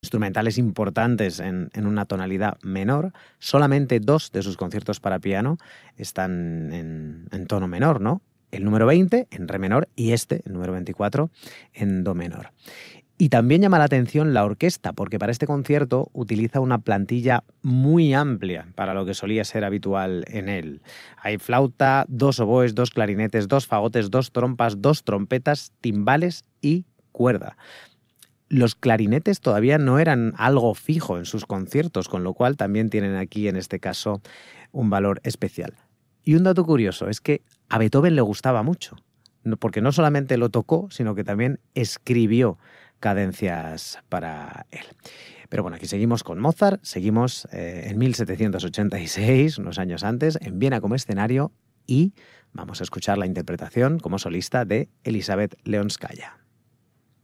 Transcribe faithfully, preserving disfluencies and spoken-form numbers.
instrumentales importantes en, en una tonalidad menor. Solamente dos de sus conciertos para piano están en, en tono menor, ¿no? El número veinte en re menor y este, el número veinticuatro, en do menor. Y también llama la atención la orquesta, porque para este concierto utiliza una plantilla muy amplia para lo que solía ser habitual en él. Hay flauta, dos oboes, dos clarinetes, dos fagotes, dos trompas, dos trompetas, timbales y cuerda. Los clarinetes todavía no eran algo fijo en sus conciertos, con lo cual también tienen aquí, en este caso, un valor especial. Y un dato curioso es que a Beethoven le gustaba mucho, porque no solamente lo tocó, sino que también escribió cadencias para él. Pero bueno, aquí seguimos con Mozart, seguimos eh, en mil setecientos ochenta y seis, unos años antes, en Viena como escenario, y vamos a escuchar la interpretación como solista de Elisabeth Leonskaya.